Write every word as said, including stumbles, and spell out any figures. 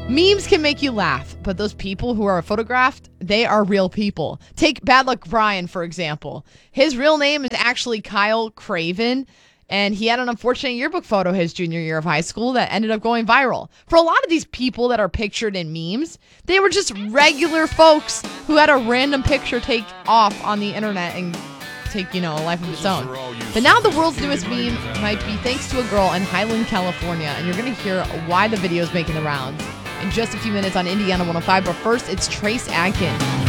Memes can make you laugh, but those people who are photographed, they are real people. Take Bad Luck Brian, for example. His real name is actually Kyle Craven, and he had an unfortunate yearbook photo his junior year of high school that ended up going viral. For a lot of these people that are pictured in memes, they were just regular folks who had a random picture take off on the internet and take, you know, a life of its own. But now the world's newest meme might be thanks to a girl in Highland, California, and you're going to hear why the video is making the rounds in just a few minutes on Indiana one oh five. But first, it's Trace Adkins.